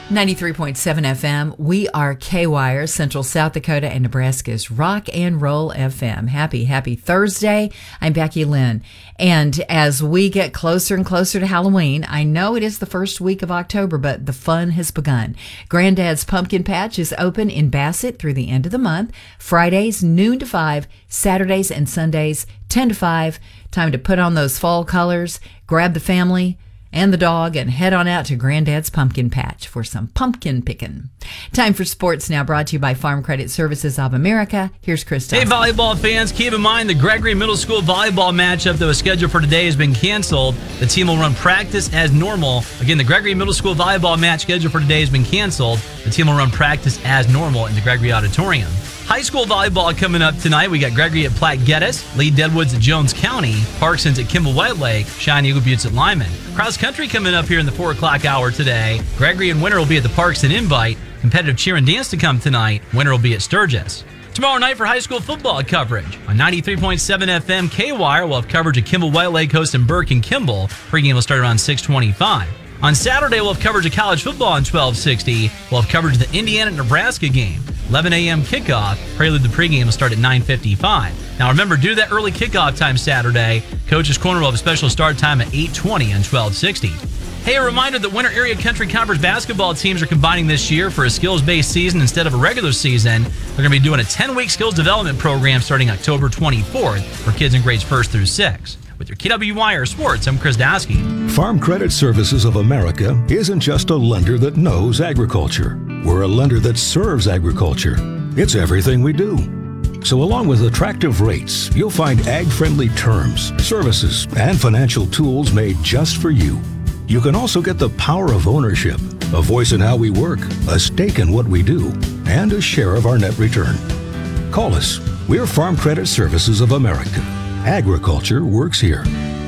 93.7 FM. We are K-Wire, Central South Dakota and Nebraska's rock and roll FM. Happy Thursday. I'm Becky Lynn. And as we get closer and closer to Halloween, I know it is the first week of October, but the fun has begun. Granddad's Pumpkin Patch is open in Bassett through the end of the month. Fridays, noon to 5. Saturdays and Sundays, 10 to 5. Time to put on those fall colors, grab the family and the dog, and head on out to Granddad's Pumpkin Patch for some pumpkin picking. Time for sports now, brought to you by Farm Credit Services of America. Here's Chris Thompson. Hey, volleyball fans, keep in mind the Gregory Middle School volleyball matchup that was scheduled for today has been canceled. The team will run practice as normal. Again, the Gregory Middle School volleyball match scheduled for today has been canceled. The team will run practice as normal in the Gregory Auditorium. High school volleyball coming up tonight. We got Gregory at Platte Geddes, Lee Deadwoods at Jones County, Parkson's at Kimball White Lake, Cheyenne Eagle Buttes at Lyman. Cross country coming up here in the 4 o'clock hour today. Gregory and Winter will be at the Parkson Invite. Competitive cheer and dance to come tonight. Winter will be at Sturgis. Tomorrow night for high school football coverage. On 93.7 FM K-Wire, we'll have coverage of Kimball White Lake hosting Burke and Kimball. Pregame will start around 6:25. On Saturday, we'll have coverage of college football on 1260. We'll have coverage of the Indiana-Nebraska game. 11 a.m. kickoff. Prelude the pregame will start at 9:55. Now remember, due to that early kickoff time Saturday, Coach's Corner will have a special start time at 8:20 on 1260. Hey, a reminder that Winter Area Country Conference basketball teams are combining this year for a skills-based season instead of a regular season. They're going to be doing a 10-week skills development program starting October 24th for kids in grades 1st through 6th. With your KWIR Sports, I'm Chris Dasky. Farm Credit Services of America isn't just a lender that knows agriculture. We're a lender that serves agriculture. It's everything we do. So along with attractive rates, you'll find ag-friendly terms, services, and financial tools made just for you. You can also get the power of ownership, a voice in how we work, a stake in what we do, and a share of our net return. Call us. We're Farm Credit Services of America. Agriculture works here.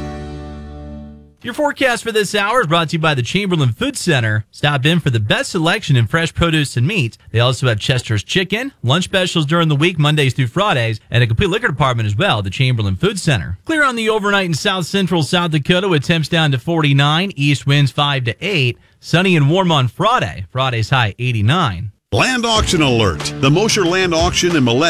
Your forecast for this hour is brought to you by the Chamberlain Food Center. Stop in for the best selection in fresh produce and meat. They also have Chester's Chicken, lunch specials during the week, Mondays through Fridays, and a complete liquor department as well, the Chamberlain Food Center. Clear on the overnight in south central South Dakota with temps down to 49, east winds 5 to 8. Sunny and warm on Friday. Friday's high 89. Land auction alert. The Mosher Land Auction in Millette